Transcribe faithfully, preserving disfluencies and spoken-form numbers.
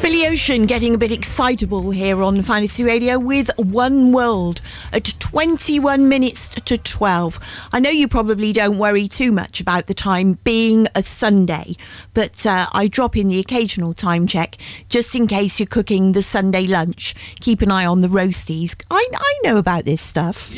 Billy Ocean getting a bit excitable here on Fantasy Radio with One World at twenty-one minutes to twelve. I know you probably don't worry too much about the time being a Sunday, but uh, I drop in the occasional time check just in case you're cooking the Sunday lunch. Keep an eye on the roasties. I, I know about this stuff.